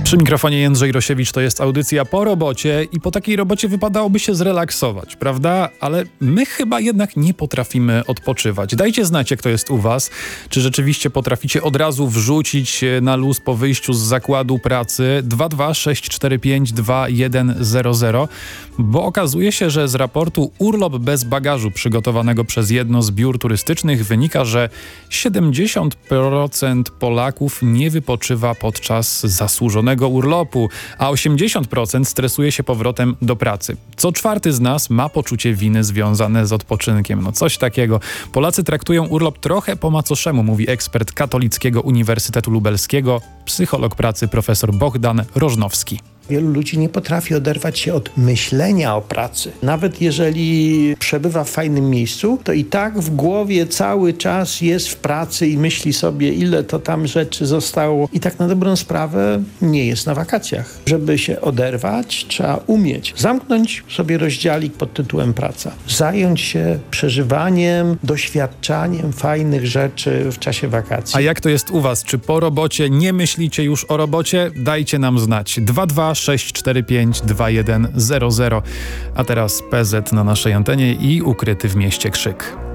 Przy mikrofonie Jędrzej Rosiewicz, to jest audycja po robocie i po takiej robocie wypadałoby się zrelaksować, prawda? Ale my chyba jednak nie potrafimy odpoczywać. Dajcie znać, jak to jest u was. Czy rzeczywiście potraficie od razu wrzucić na luz po wyjściu z zakładu pracy 226452100, bo okazuje się, że z raportu Urlop bez bagażu przygotowanego przez jedno z biur turystycznych wynika, że 70% Polaków nie wypoczywa podczas zasłużonego urlopu, a 80% stresuje się powrotem do pracy. Co czwarty z nas ma poczucie winy związane z odpoczynkiem. No coś takiego. Polacy traktują urlop trochę po macoszemu, mówi ekspert Katolickiego Uniwersytetu Lubelskiego, psycholog pracy profesor Bohdan Rożnowski. Wielu ludzi nie potrafi oderwać się od myślenia o pracy. Nawet jeżeli przebywa w fajnym miejscu, to i tak w głowie cały czas jest w pracy i myśli sobie, ile to tam rzeczy zostało. I tak na dobrą sprawę nie jest na wakacjach. Żeby się oderwać, trzeba umieć zamknąć sobie rozdziałik pod tytułem praca. Zająć się przeżywaniem, doświadczaniem fajnych rzeczy w czasie wakacji. A jak to jest u was? Czy po robocie nie myślicie już o robocie? Dajcie nam znać. 226452100. A teraz PZ na naszej antenie i ukryty w mieście krzyk.